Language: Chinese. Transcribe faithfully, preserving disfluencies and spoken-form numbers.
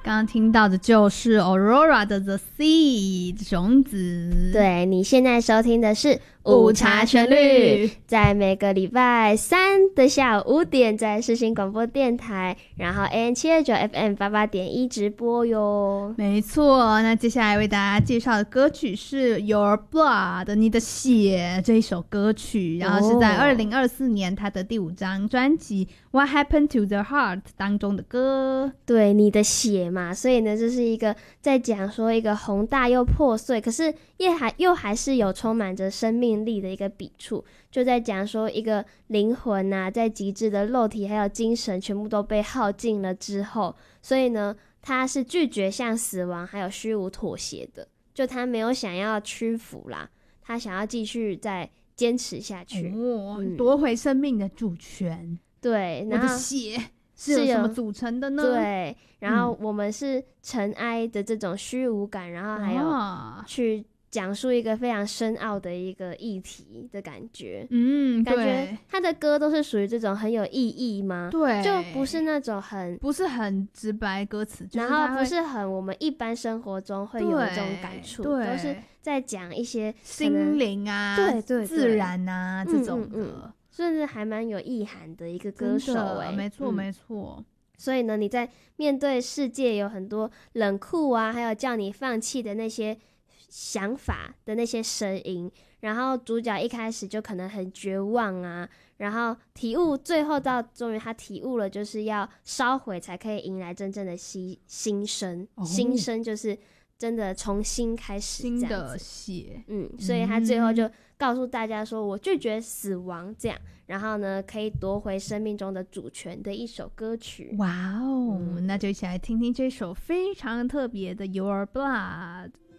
刚刚听到的就是 Aurora 的 The Seed 种子。 对，你现在收听的是午茶旋律， 在每个礼拜三的下午五点在世新广播电台，然后 A M 七二九 F M 八八点一直播哟。 没错，那接下来为大家介绍的歌曲是 Your Blood 你的血这一首歌曲，然后是在二零二四年他的第五张专辑 What Happened to the Heart 当中的歌。 对，你的血嘛，所以呢这是一个在讲说一个宏大又破碎，可是又还又还是有充满着生命力的一个笔触，就在讲说一个灵魂啊，在极致的肉体还有精神全部都被耗尽了之后，所以呢他是拒绝向死亡还有虚无妥协的，就他没有想要屈服啦，他想要继续再坚持下去， 哦嗯、 夺回生命的主权。 对，然后我的血是由什么组成的呢？ 对，然后我们是尘埃的这种虚无感，然后还有去讲述一个非常深奥的一个议题的感觉。 嗯， 感觉他的歌都是属于这种很有意义吗？ 对， 就不是那种很不是很直白歌词，就是、 然后不是很我们一般生活中会有这种感触，都是在讲一些心灵啊， 对 对, 对， 自然啊、嗯、这种的。嗯嗯， 甚至还蛮有意涵的一个歌手哎、欸， 没错、嗯、没错。 所以呢，你在面对世界有很多冷酷啊，还有叫你放弃的那些想法的那些声音，然后主角一开始就可能很绝望啊，然后体悟，最后到终于他体悟了，就是要烧毁才可以迎来真正的新新生、哦，新生就是真的重新开始， 新的血， 嗯，所以他最后就告诉大家说，我拒绝死亡，这样，然后呢，可以夺回生命中的主权的一首歌曲。 哇哦、嗯，那就一起来听听这首非常特别的 Your Blood。